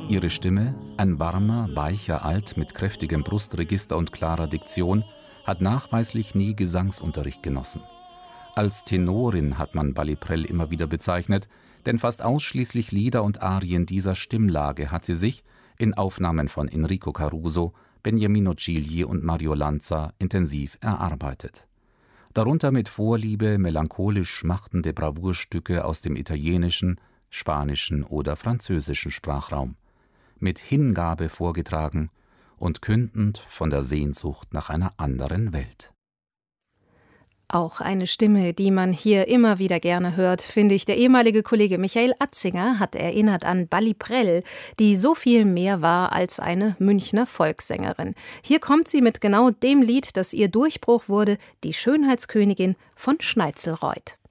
Ihre Stimme, ein warmer, weicher Alt mit kräftigem Brustregister und klarer Diktion, hat nachweislich nie Gesangsunterricht genossen. Als Tenorin hat man Bally Prell immer wieder bezeichnet, denn fast ausschließlich Lieder und Arien dieser Stimmlage hat sie sich, in Aufnahmen von Enrico Caruso, Beniamino Gigli und Mario Lanza, intensiv erarbeitet. Darunter mit Vorliebe melancholisch schmachtende Bravourstücke aus dem italienischen, spanischen oder französischen Sprachraum, mit Hingabe vorgetragen und kündend von der Sehnsucht nach einer anderen Welt. Auch eine Stimme, die man hier immer wieder gerne hört, finde ich. Der ehemalige Kollege Michael Atzinger hat erinnert an Bally Prell, die so viel mehr war als eine Münchner Volkssängerin. Hier kommt sie mit genau dem Lied, das ihr Durchbruch wurde, die Schönheitskönigin von Schneitzelreuth.